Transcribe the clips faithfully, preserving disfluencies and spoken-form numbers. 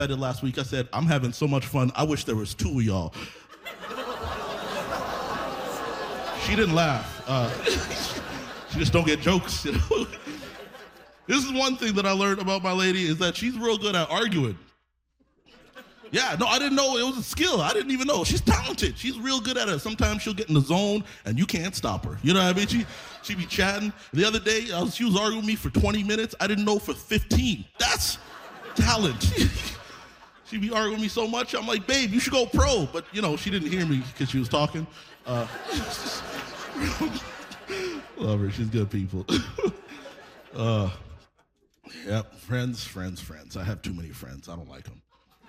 I did last week. I said, I'm having so much fun. I wish there was two of y'all. She didn't laugh. Uh, she just don't get jokes, you know? This is one thing that I learned about my lady is that she's real good at arguing. Yeah, no, I didn't know it was a skill. I didn't even know. She's talented. She's real good at it. Sometimes she'll get in the zone and you can't stop her. You know what I mean? She she be chatting. The other day, I was, she was arguing with me for twenty minutes. I didn't know for fifteen. That's talent. She'd be arguing with me so much. I'm like, babe, you should go pro. But, you know, she didn't hear me because she was talking. Uh, love her. She's good people. uh, yep, friends, friends, friends. I have too many friends. I don't like them.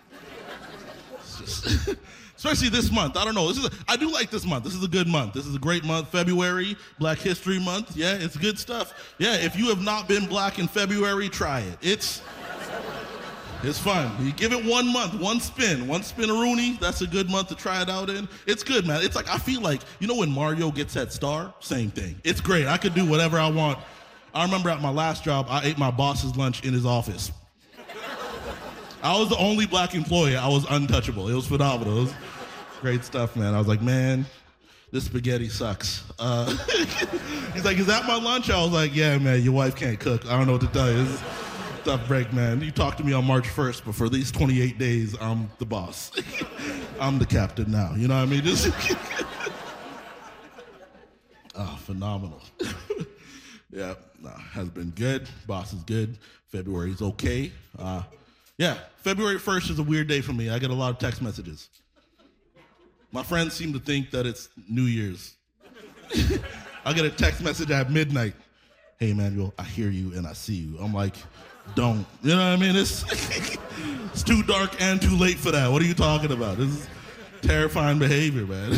Just, especially this month. I don't know. This is a, I do like this month. This is a good month. This is a great month. February, Black History Month. Yeah, it's good stuff. Yeah, if you have not been black in February, try it. It's it's fun. You give it one month, one spin, one spin-a-rooney. That's a good month to try it out in. It's good, man. It's like, I feel like, you know when Mario gets that star? Same thing. It's great. I could do whatever I want. I remember at my last job, I ate my boss's lunch in his office. I was the only black employee. I was untouchable. It was phenomenal. It was great stuff, man. I was like, man, this spaghetti sucks. Uh, he's like, is that my lunch? I was like, yeah, man, your wife can't cook. I don't know what to tell you. This is a tough break, man. You talk to me on March first, but for these twenty-eight days, I'm the boss. I'm the captain now. You know what I mean? Just oh, phenomenal. Yeah, no, has been good. Boss is good. February's okay. Uh, Yeah, February first is a weird day for me. I get a lot of text messages. My friends seem to think that it's New Year's. I get a text message at midnight. Hey, Emmanuel, I hear you and I see you. I'm like, don't. You know what I mean? It's, it's too dark and too late for that. What are you talking about? This is terrifying behavior, man.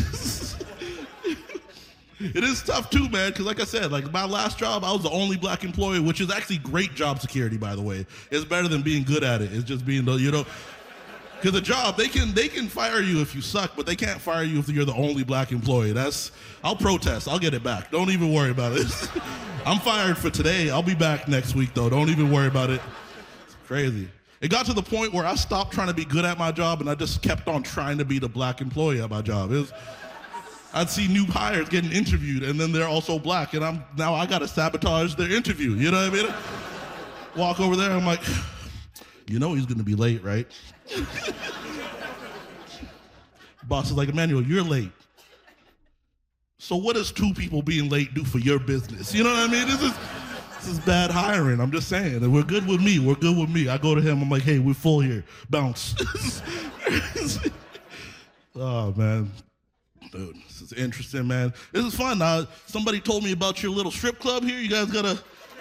It is tough too, man, because like I said, like my last job, I was the only black employee, which is actually great job security, by the way. It's better than being good at it. It's just being, the, you know, because the job, they can they can fire you if you suck, but they can't fire you if you're the only black employee. That's, I'll protest. I'll get it back. Don't even worry about it. I'm fired for today. I'll be back next week, though. Don't even worry about it. It's crazy. It got to the point where I stopped trying to be good at my job, and I just kept on trying to be the black employee at my job. It was, I'd see new hires getting interviewed, and then they're also black, and I'm now I gotta sabotage their interview. You know what I mean? Walk over there, I'm like, you know he's gonna be late, right? Boss is like, Emmanuel, you're late. So what does two people being late do for your business? You know what I mean? This is this is bad hiring. I'm just saying. And we're good with me. We're good with me. I go to him. I'm like, hey, we're full here. Bounce. Oh man. Dude, this is interesting, man. This is fun. Uh, somebody told me about your little strip club here. You guys gotta...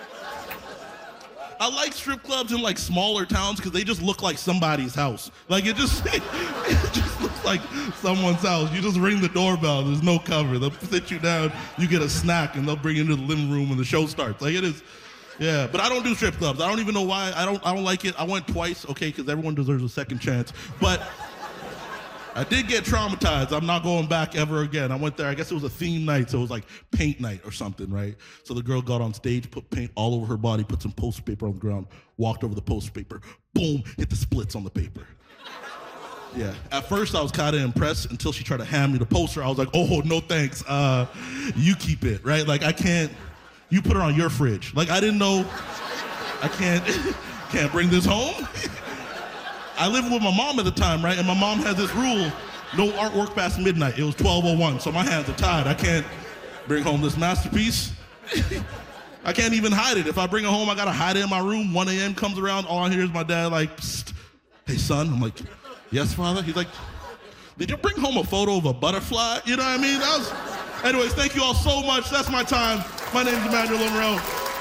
I like strip clubs in like smaller towns because they just look like somebody's house. Like it just, it just looks like someone's house. You just ring the doorbell. There's no cover. They'll sit you down. You get a snack and they'll bring you into the living room when the show starts. Like it is... Yeah, but I don't do strip clubs. I don't even know why. I don't I don't like it. I went twice, okay, because everyone deserves a second chance. But... I did get traumatized. I'm not going back ever again. I went there, I guess it was a theme night, so it was like paint night or something, right? So the girl got on stage, put paint all over her body, put some poster paper on the ground, walked over the poster paper, boom, hit the splits on the paper. Yeah, at first I was kind of impressed until she tried to hand me the poster. I was like, oh, no thanks, uh, you keep it, right? Like I can't, you put it on your fridge. Like I didn't know, I can't, can't bring this home. I lived with my mom at the time, right? And my mom had this rule, no artwork past midnight. It was twelve oh one, so my hands are tied. I can't bring home this masterpiece. I can't even hide it. If I bring it home, I gotta hide it in my room. one a.m. comes around, all I hear is my dad like, psst, hey son. I'm like, yes, father? He's like, did you bring home a photo of a butterfly? You know what I mean? That was... Anyways, thank you all so much. That's my time. My name is Emmanuel Lamoureux.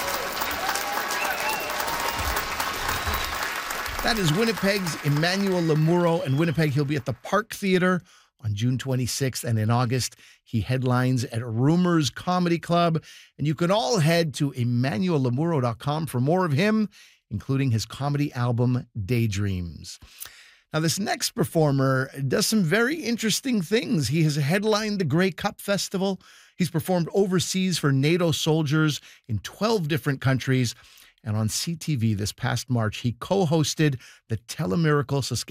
That is Winnipeg's Emmanuel Lamoureux. In Winnipeg, he'll be at the Park Theatre on June twenty-sixth, and in August, he headlines at Rumors Comedy Club. And you can all head to emmanuel lamoureux dot com for more of him, including his comedy album, Daydreams. Now, this next performer does some very interesting things. He has headlined the Grey Cup Festival. He's performed overseas for NATO soldiers in twelve different countries. And on C T V this past March, he co hosted the Telemiracle Saskatchewan